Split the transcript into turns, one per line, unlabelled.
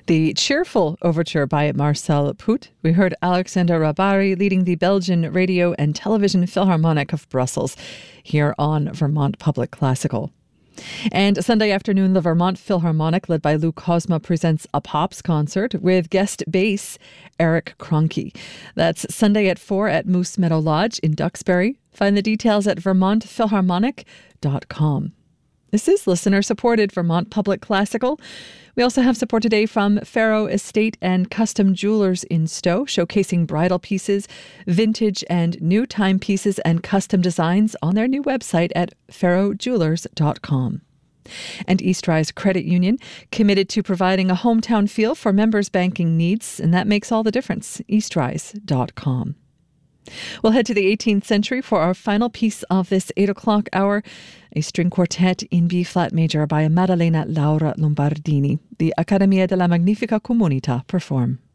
The cheerful overture by Marcel Prout. We heard Alexander Rabari leading the Belgian Radio and Television Philharmonic of Brussels here on Vermont Public Classical. And Sunday afternoon, the Vermont Philharmonic, led by Lou Cosma, presents a Pops concert with guest bass Eric Kroenke. That's Sunday at 4 at Moose Meadow Lodge in Duxbury. Find the details at vermontphilharmonic.com. This is listener-supported Vermont Public Classical. We also have support today from Faro Estate and Custom Jewelers in Stowe, showcasing bridal pieces, vintage and new timepieces and custom designs on their new website at farojewelers.com. And Eastrise Credit Union, committed to providing a hometown feel for members' banking needs, and that makes all the difference. Eastrise.com. We'll head to the 18th century for our final piece of this 8 o'clock hour, a string quartet in B-flat major by Maddalena Laura Lombardini. The Accademia della Magnifica Comunità perform.